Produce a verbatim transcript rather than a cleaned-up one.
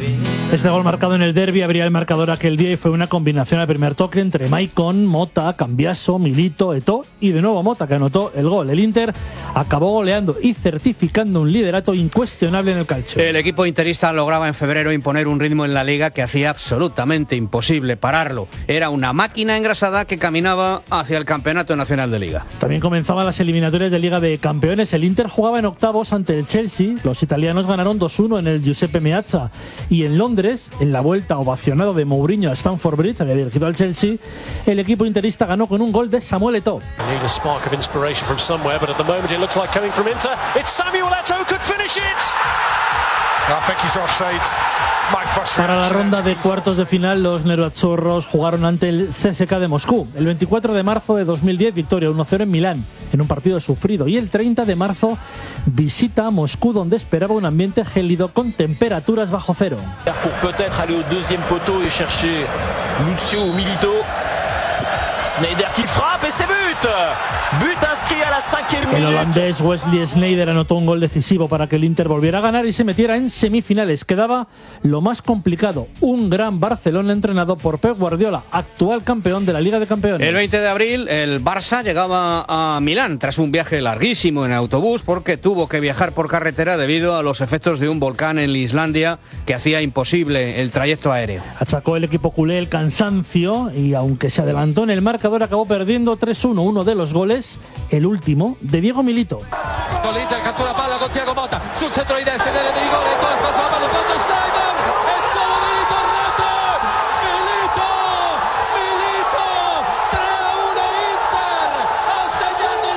Este gol marcado en el derbi abría el marcador aquel día y fue una combinación al primer toque entre Maicon, Mota, Cambiaso, Milito, Eto'o y de nuevo Mota, que anotó el gol. El Inter acabó goleando y certificando un liderato incuestionable en el calcio. El equipo interista lograba en febrero imponer un ritmo en la Liga que hacía absolutamente imposible pararlo. Era una máquina engrasada que caminaba hacia el Campeonato Nacional de Liga. También comenzaban las eliminatorias de Liga de Campeones. El Inter jugaba en octavos ante el Chelsea. Los italianos ganaron dos uno en el Giuseppe Meazza. Y en Londres, en la vuelta ovacionado de Mourinho a Stamford Bridge, había dirigido al Chelsea, el equipo interista ganó con un gol de Samuel Eto'o. Para la ronda de cuartos de final, los nerazzurros jugaron ante el C S K de Moscú. El veinticuatro de marzo de dos mil diez, victoria uno cero en Milán, en un partido sufrido. Y el treinta de marzo, visita a Moscú, donde esperaba un ambiente gélido con temperaturas bajo cero. Peut-être aller au deuxième poteau et chercher Lucio ou Milito. Sneijder qui frappe et c'est but. But inscrit a la cinquième minute. El holandés Wesley Sneijder anotó un gol decisivo para que el Inter volviera a ganar y se metiera en semifinales. Quedaba lo más complicado, un gran Barcelona entrenado por Pep Guardiola, actual campeón de la Liga de Campeones. El veinte de abril el Barça llegaba a Milán tras un viaje larguísimo en autobús porque tuvo que viajar por carretera debido a los efectos de un volcán en Islandia que hacía imposible el trayecto aéreo. Achacó el equipo culé el cansancio y aunque se adelantó en el marcador acabó perdiendo tres uno. Uno de los goles, el último, de Diego Milito. Con l'Inter, cattura palla con Thiago Motta sul centro di destra, deve di rigore, poi passa la palla, Sneijder,